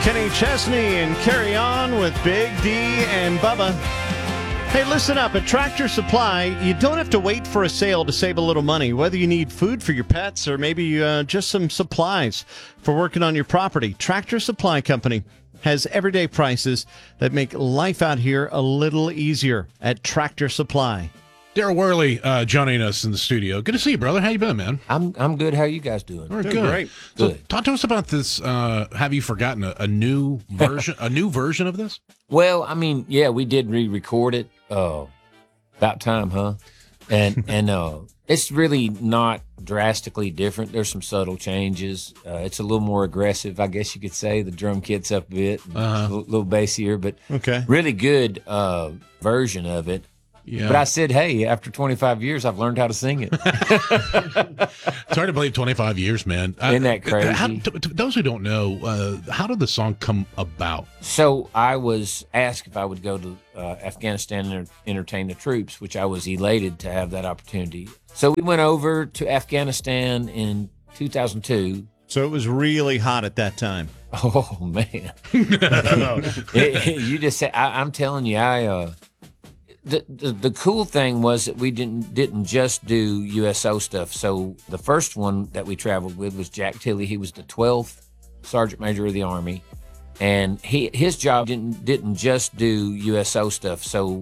Kenny Chesney and Carry On with Big D and Bubba. Hey, listen up. At Tractor Supply, you don't have to wait for a sale to save a little money, whether you need food for your pets or maybe just some supplies for working on your property. Tractor Supply Company has everyday prices that make life out here a little easier at Tractor Supply. Daryl Worley joining us in the studio. Good to see you, brother. How you been, man? I'm good. How are you guys doing? We're Doing good. great. So Good. talk to us about this. Have you forgotten a new version? A new version of this? Well, I mean, yeah, we did re-record it. About time, huh? And it's really not drastically different. There's some subtle changes. It's a little more aggressive, I guess you could say. The drum kit's up a bit, a little bassier, but Okay. really good version of it. Yeah. But I said, hey, after 25 years, I've learned how to sing it. It's hard to believe 25 years, man. Isn't that crazy? To those who don't know, how did the song come about? So I was asked if I would go to Afghanistan and entertain the troops, which I was elated to have that opportunity. So we went over to Afghanistan in 2002. So it was really hot at that time. Oh, man. You just said, I'm telling you, the cool thing was that we didn't just do USO stuff. So the first one that we traveled with was Jack Tilley. He was the 12th Sergeant Major of the Army, and his job didn't just do USO stuff. So